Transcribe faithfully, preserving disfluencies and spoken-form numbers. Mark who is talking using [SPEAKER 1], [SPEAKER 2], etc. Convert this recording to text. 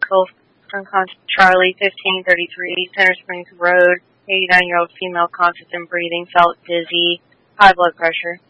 [SPEAKER 1] Echo unconscious Charlie, fifteen thirty-three, Center Springs Road, eighty-nine-year-old female, conscious and breathing, felt dizzy, high blood pressure.